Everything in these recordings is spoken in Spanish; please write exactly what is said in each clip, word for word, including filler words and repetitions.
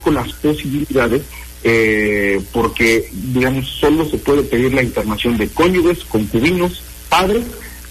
con las posibilidades, eh, porque, digamos, solo se puede pedir la internación de cónyuges, concubinos, padres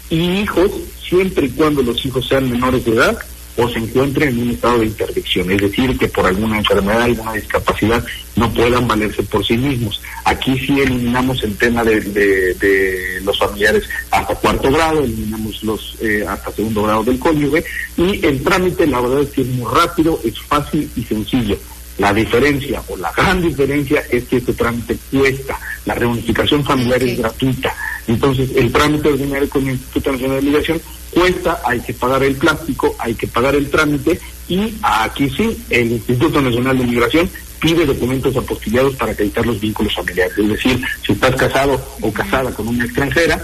y hijos, siempre y cuando los hijos sean menores de edad o se encuentren en un estado de interdicción, es decir, que por alguna enfermedad, alguna discapacidad no puedan valerse por sí mismos. Aquí sí eliminamos el tema de, de, de los familiares hasta cuarto grado, eliminamos los eh, hasta segundo grado del cónyuge, y el trámite, la verdad es que es muy rápido, es fácil y sencillo. La diferencia, o la gran diferencia, es que este trámite cuesta. La reunificación familiar okay. es gratuita. Entonces, el trámite ordinario con el Instituto Nacional de Migración cuesta, hay que pagar el plástico, hay que pagar el trámite, y aquí sí, el Instituto Nacional de Migración pide documentos apostillados para acreditar los vínculos familiares. Es decir, si estás casado o casada con una extranjera,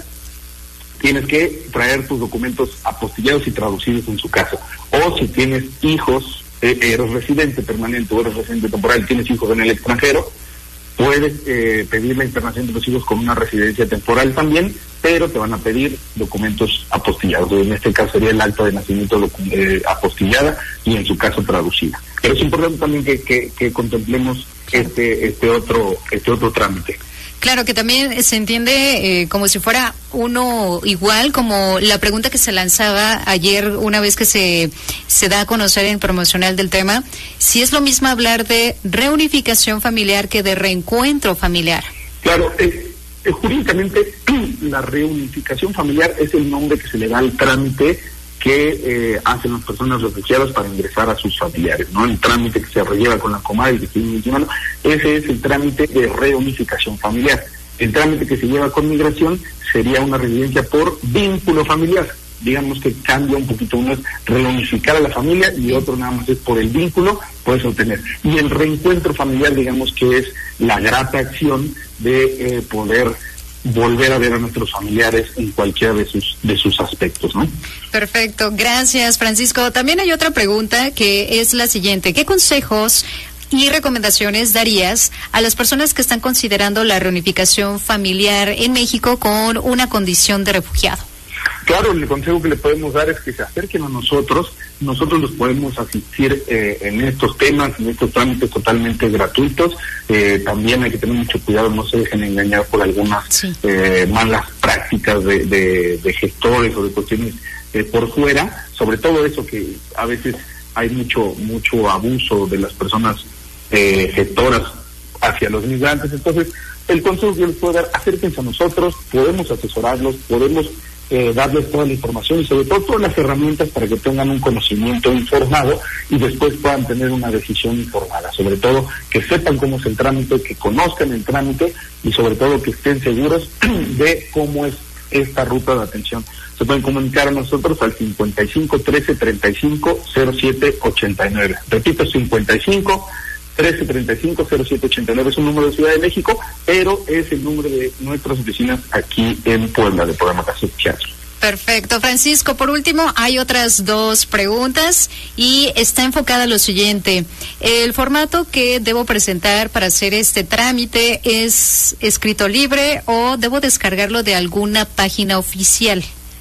tienes que traer tus documentos apostillados y traducidos en su caso. O si tienes hijos, eh, eres residente permanente o eres residente temporal, tienes hijos en el extranjero, puedes eh, pedir la internación de los hijos con una residencia temporal también, pero te van a pedir documentos apostillados. En este caso sería el acta de nacimiento eh, apostillada y en su caso traducida. Pero es importante también que, que, que contemplemos este este otro este otro trámite. Claro, que también se entiende eh, como si fuera uno igual, como la pregunta que se lanzaba ayer una vez que se se da a conocer en promocional del tema, si es lo mismo hablar de reunificación familiar que de reencuentro familiar. Claro, eh, eh, jurídicamente la reunificación familiar es el nombre que se le da al trámite que eh, hacen las personas refugiadas para ingresar a sus familiares, ¿no? El trámite que se lleva con la Comar, que estoy mencionando, ese es el trámite de reunificación familiar. El trámite que se lleva con migración sería una residencia por vínculo familiar. Digamos que cambia un poquito, uno es reunificar a la familia y otro nada más es por el vínculo, puedes obtener. Y el reencuentro familiar, digamos que es la grata acción de eh, poder volver a ver a nuestros familiares en cualquiera de sus de sus aspectos, ¿no? Perfecto, gracias, Francisco. También hay otra pregunta que es la siguiente: ¿qué consejos y recomendaciones darías a las personas que están considerando la reunificación familiar en México con una condición de refugiado? Claro, el consejo que le podemos dar es que se acerquen a nosotros, nosotros los podemos asistir eh, en estos temas, en estos trámites totalmente gratuitos. Eh, también hay que tener mucho cuidado, no se dejen engañar por algunas sí. eh, malas prácticas de, de, de gestores o de cuestiones eh, por fuera, sobre todo eso que a veces hay mucho mucho abuso de las personas eh, gestoras hacia los migrantes. Entonces, el consejo que yo les puedo dar, acérquense a nosotros, podemos asesorarlos, podemos Eh, darles toda la información y sobre todo todas las herramientas para que tengan un conocimiento informado y después puedan tener una decisión informada. Sobre todo que sepan cómo es el trámite, que conozcan el trámite y sobre todo que estén seguros de cómo es esta ruta de atención. Se pueden comunicar a nosotros al cincuenta y cinco, trece, treinta y cinco, cero siete, ochenta y nueve. Repito, cincuenta y cinco, trece, treinta y cinco, cero siete, ochenta y nueve es un número de Ciudad de México, pero es el número de nuestras oficinas aquí en Puebla, de Programa Casa Social. Perfecto, Francisco. Por último, hay otras dos preguntas y está enfocada a lo siguiente: el formato que debo presentar para hacer este trámite es escrito libre o debo descargarlo de alguna página oficial.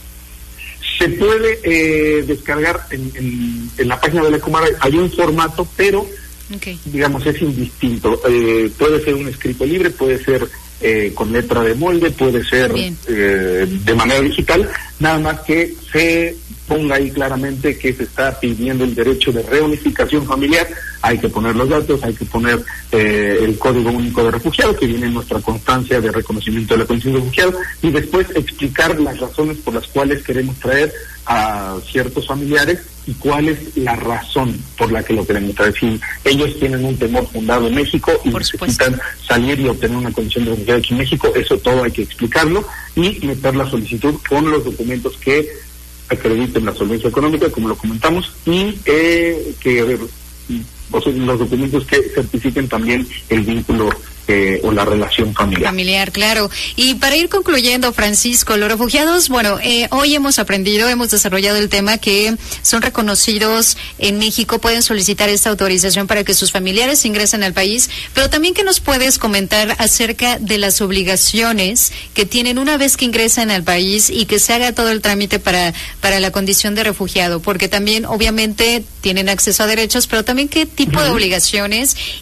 Se puede eh, descargar en, en, en la página de la Comar, hay un formato, pero okay. digamos es indistinto. Eh, puede ser un escrito libre, puede ser eh, con letra de molde, puede ser eh, de manera digital, nada más que se ponga ahí claramente que se está pidiendo el derecho de reunificación familiar. Hay que poner los datos, hay que poner eh, el Código Único de Refugiado, que viene en nuestra constancia de reconocimiento de la condición de refugiado, y después explicar las razones por las cuales queremos traer a ciertos familiares y cuál es la razón por la que lo queremos traer. Si ellos tienen un temor fundado en México y por necesitan supuesto. salir y obtener una condición de refugiado aquí en México, eso todo hay que explicarlo y meter la solicitud con los documentos que acrediten la solvencia económica, como lo comentamos, y eh, que o sea, los documentos que certifiquen también el vínculo eh, o la relación familiar. Familiar, claro. Y para ir concluyendo, Francisco, los refugiados, bueno, eh, hoy hemos aprendido, hemos desarrollado el tema que son reconocidos en México, pueden solicitar esta autorización para que sus familiares ingresen al país, pero también que nos puedes comentar acerca de las obligaciones que tienen una vez que ingresan al país y que se haga todo el trámite para, para la condición de refugiado, porque también obviamente tienen acceso a derechos, pero también qué tipo de obligaciones